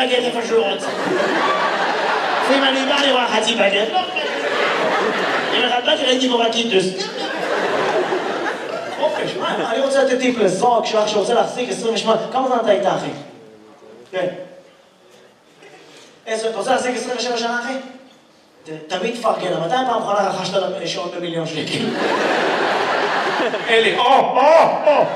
בגט איפה שהוא רוצה. לפעמים אני בא לראות חצי בגט, לא בגט. אם אחד באתי ראיתי בו בקיטוס. חופש, מה? אני רוצה לתת טיפ לזוג שלך שרוצה להחזיק 28, כמה זמן אתה איתה אחי? כן. אתה רוצה להחזיק 27 שנה אחי? תמיד תפרגן, מתי פעם אחרונה רכשת שעון ב1,000,000 שקל? אלי, או!